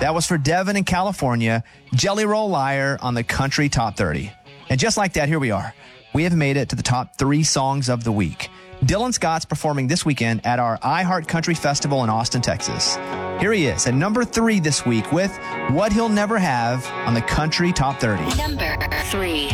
That was for Devin in California, Jelly Roll Liar on the Country Top 30. And just like that, here we are. We have made it to the top 3 songs of the week. Dylan Scott's performing this weekend at our iHeart Country Festival in Austin, Texas. Here he is at number 3 this week with What He'll Never Have on the Country Top 30. Number 3.